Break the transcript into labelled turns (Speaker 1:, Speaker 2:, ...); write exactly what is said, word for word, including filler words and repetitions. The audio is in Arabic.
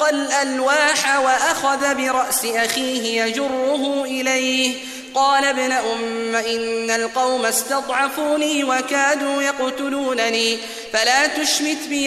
Speaker 1: وألقى الألواح وأخذ برأس أخيه يجره إليه قال ابن أم إن القوم استضعفوني وكادوا يقتلونني فلا تشمت بي